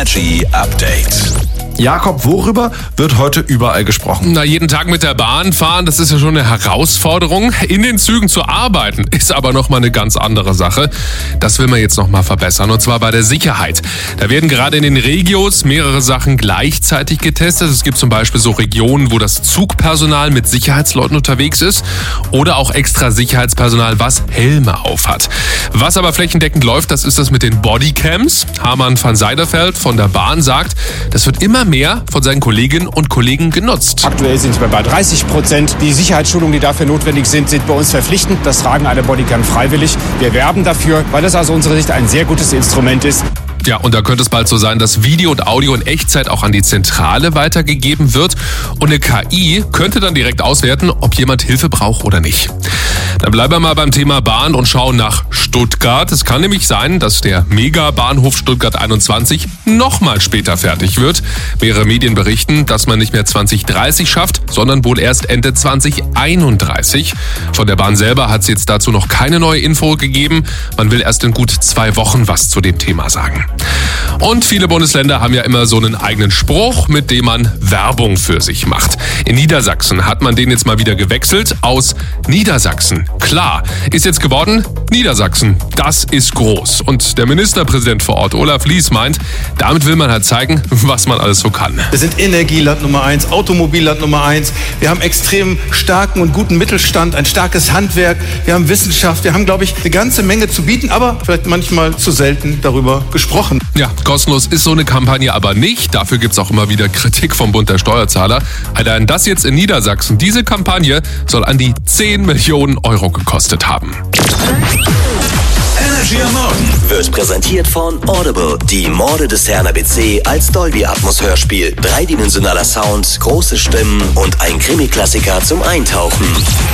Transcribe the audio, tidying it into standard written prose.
Energy Update. Jakob, worüber wird heute überall gesprochen? Jeden Tag mit der Bahn fahren, das ist ja schon eine Herausforderung. In den Zügen zu arbeiten ist aber nochmal eine ganz andere Sache. Das will man jetzt nochmal verbessern, und zwar bei der Sicherheit. Da werden gerade in den Regios mehrere Sachen gleichzeitig getestet. Es gibt zum Beispiel so Regionen, wo das Zugpersonal mit Sicherheitsleuten unterwegs ist oder auch extra Sicherheitspersonal, was Helme aufhat. Was aber flächendeckend läuft, das ist das mit den Bodycams. Hermann van Seiderfeld von der Bahn sagt, das wird immer mehr von seinen Kolleginnen und Kollegen genutzt. Aktuell sind wir bei 30%. Die Sicherheitsschulungen, die dafür notwendig sind bei uns verpflichtend. Das Tragen einer Bodycam freiwillig. Wir werben dafür, weil das aus unserer Sicht ein sehr gutes Instrument ist. Ja, und da könnte es bald so sein, dass Video und Audio in Echtzeit auch an die Zentrale weitergegeben wird. Und eine KI könnte dann direkt auswerten, ob jemand Hilfe braucht oder nicht. Dann bleiben wir mal beim Thema Bahn und schauen nach Stuttgart. Es kann nämlich sein, dass der Megabahnhof Stuttgart 21 nochmal später fertig wird. Mehrere Medien berichten, dass man nicht mehr 2030 schafft, sondern wohl erst Ende 2031. Von der Bahn selber hat es jetzt dazu noch keine neue Info gegeben. Man will erst in gut 2 Wochen was zu dem Thema sagen. Und viele Bundesländer haben ja immer so einen eigenen Spruch, mit dem man Werbung für sich macht. In Niedersachsen hat man den jetzt mal wieder gewechselt aus Niedersachsen. Klar, ist jetzt geworden Niedersachsen. Das ist groß. Und der Ministerpräsident vor Ort, Olaf Lies, meint, damit will man halt zeigen, was man alles so kann. Wir sind Energieland Nummer 1, Automobilland Nummer 1. Wir haben extrem starken und guten Mittelstand, ein starkes Handwerk. Wir haben Wissenschaft. Wir haben, glaube ich, eine ganze Menge zu bieten, aber vielleicht manchmal zu selten darüber gesprochen. Ja, kostenlos ist so eine Kampagne aber nicht. Dafür gibt's auch immer wieder Kritik vom Bund der Steuerzahler. Allein das jetzt in Niedersachsen, diese Kampagne soll an die 10 Millionen Euro gekostet haben. Energy am Morgen wird präsentiert von Audible. Die Morde des Herrn ABC als Dolby Atmos Hörspiel. 3-dimensionaler Sound, große Stimmen und ein Krimi-Klassiker zum Eintauchen.